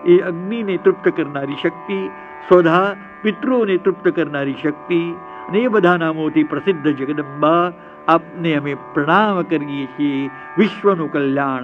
એ અગ્નિને તૃપ્ત કરનારી શક્તિ, સ્વધા પિતૃઓને તૃપ્ત કરનારી શક્તિ અને એ બધા નામોથી પ્રસિદ્ધ જગદંબા, આપને અમે પ્રણામ કરીએ છીએ. વિશ્વનું કલ્યાણ